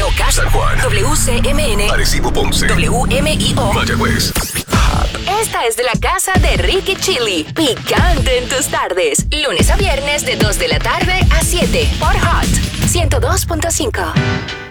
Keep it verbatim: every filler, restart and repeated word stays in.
San Ocasio, San Juan, W C M N, Arecibo, Ponce, W M I O, Mayagüez. Esta es de la casa de Ricky Chili. Picante en tus tardes. Lunes a viernes de dos de la tarde a siete por Hot ciento dos punto cinco.